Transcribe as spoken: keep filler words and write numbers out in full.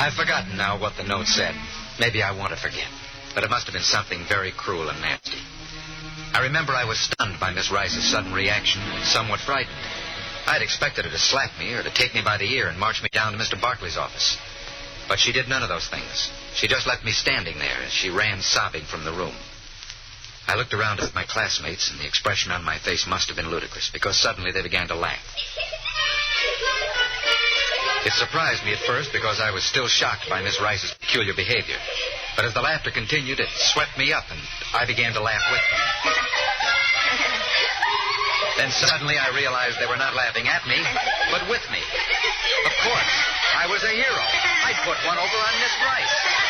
I've forgotten now what the note said. Maybe I want to forget. But it must have been something very cruel and nasty. I remember I was stunned by Miss Rice's sudden reaction and somewhat frightened. I'd expected her to slap me or to take me by the ear and march me down to Mister Barkley's office. But she did none of those things. She just left me standing there as she ran sobbing from the room. I looked around at my classmates, and the expression on my face must have been ludicrous, because suddenly they began to laugh. It surprised me at first because I was still shocked by Miss Rice's peculiar behavior. But as the laughter continued, it swept me up, and I began to laugh with them. Then suddenly I realized they were not laughing at me, but with me. Of course, I was a hero. I'd put one over on Miss Rice.